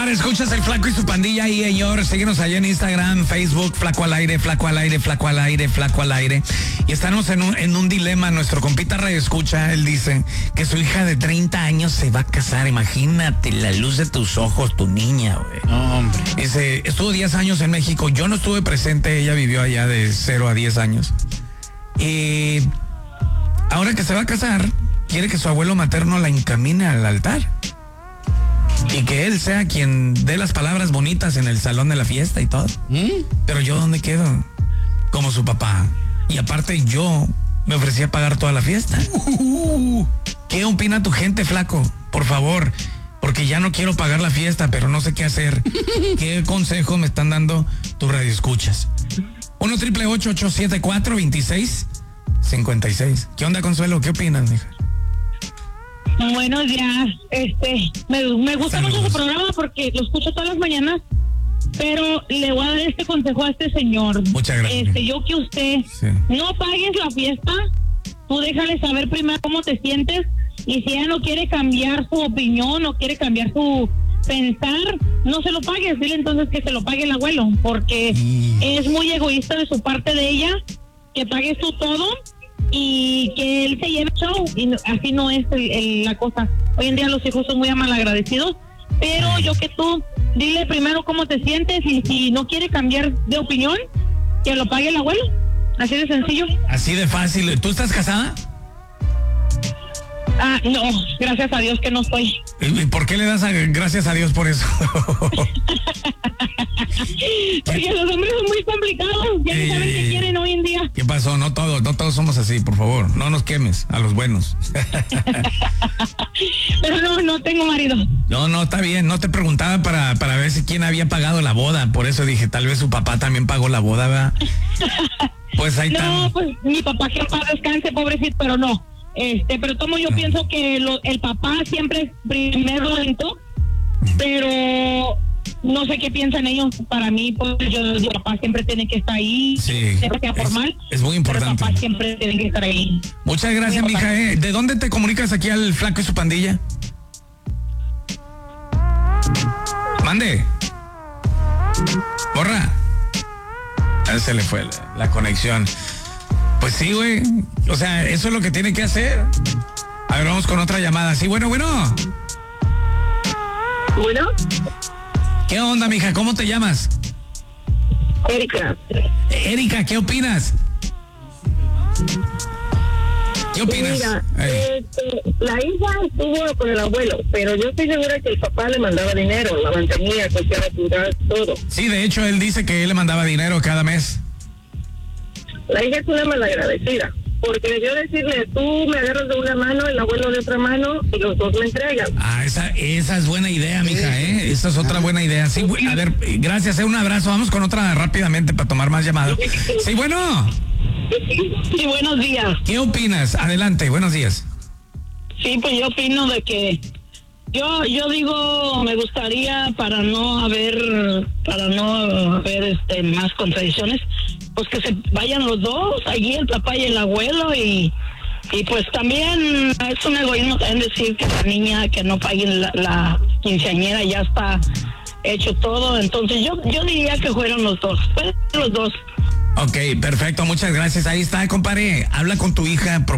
Escuchas el Flaco y su pandilla ahí, señor. Síguenos allá en Instagram, Facebook, Flaco al aire, Flaco al aire, Flaco al aire, Flaco al aire. Y estamos en un dilema. Nuestro compita escucha, él dice que su hija de 30 años se va a casar. Imagínate la luz de tus ojos, tu niña, güey. No, hombre. Dice, estuvo 10 años en México. Yo no estuve presente, ella vivió allá de 0 a 10 años. Y ahora que se va a casar, quiere que su abuelo materno la encamine al altar. Y que él sea quien dé las palabras bonitas en el salón de la fiesta y todo. Pero yo, ¿dónde quedo? Como su papá. Y aparte yo me ofrecí a pagar toda la fiesta. ¿Qué opina tu gente, Flaco? Por favor, porque ya no quiero pagar la fiesta, pero no sé qué hacer. ¿Qué consejo me están dando tus radioescuchas? 1-888-874-2656. ¿Qué onda, Consuelo? ¿Qué opinas, mija? Buenos días, me gusta mucho su programa porque lo escucho todas las mañanas, pero le voy a dar este consejo a este señor. Muchas gracias. Yo que usted no pagues la fiesta, tú déjale saber primero cómo te sientes, y si ella no quiere cambiar su opinión, no quiere cambiar su pensar, no se lo pagues, dile entonces que se lo pague el abuelo, porque es muy egoísta de su parte de ella, que pagues tú todo y que él se lleve show, y así no es la cosa. Hoy en día los hijos son muy malagradecidos, pero yo que tú, dile primero cómo te sientes, y si no quiere cambiar de opinión, que lo pague el abuelo, así de sencillo. Así de fácil. ¿Tú estás casada? No, gracias a Dios que no estoy. ¿Y por qué le das gracias a Dios por eso? Porque los hombres son muy complicados, ya no saben qué quieren hoy en día. ¿Qué pasó? No todos somos así, por favor. No nos quemes a los buenos. Pero no tengo marido. No, está bien. No te preguntaba para ver si quién había pagado la boda. Por eso dije, tal vez su papá también pagó la boda, ¿verdad? Pues ahí está. No, pues mi papá que en paz descanse, pobrecito, pero no. Pero como yo pienso que el papá siempre es primero lento, pero no sé qué piensan ellos. Para mí, pues el papá siempre tiene que estar ahí, siempre sea formal. Es muy importante. El papá siempre tiene que estar ahí. Muchas gracias, mija. ¿De dónde te comunicas aquí al Flaco y su pandilla? Mande. Borra. Se le fue la conexión. Pues sí, güey. O sea, eso es lo que tiene que hacer. A ver, vamos con otra llamada. Sí, bueno. ¿Bueno? ¿Qué onda, mija? ¿Cómo te llamas? Erika, ¿qué opinas? ¿Qué opinas? Mira, la hija estuvo con el abuelo, pero yo estoy segura que el papá le mandaba dinero, la mantenía, cualquier actividad, todo. Sí, de hecho, él dice que él le mandaba dinero cada mes. La hija es una malagradecida, porque debió decirle, tú me agarras de una mano, el abuelo de otra mano, y los dos me entregan. Esa es buena idea, mija, Esa es otra buena idea. Sí, a ver, gracias, un abrazo. Vamos con otra rápidamente para tomar más llamadas. Sí, bueno. Sí, buenos días. ¿Qué opinas? Adelante, buenos días. Sí, pues yo opino de que yo digo, me gustaría para no haber más contradicciones, pues que se vayan los dos, allí el papá y el abuelo, y pues también es un egoísmo también decir que la niña que no paguen la quinceañera, ya está hecho todo. Entonces yo diría que fueron los dos. Ok, perfecto, muchas gracias. Ahí está, compadre. Habla con tu hija.